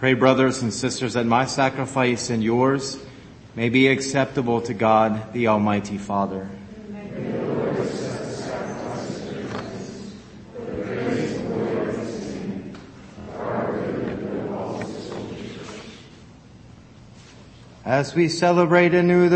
Pray, brothers and sisters, that my sacrifice and yours may be acceptable to God, the Almighty Father. As we celebrate anew the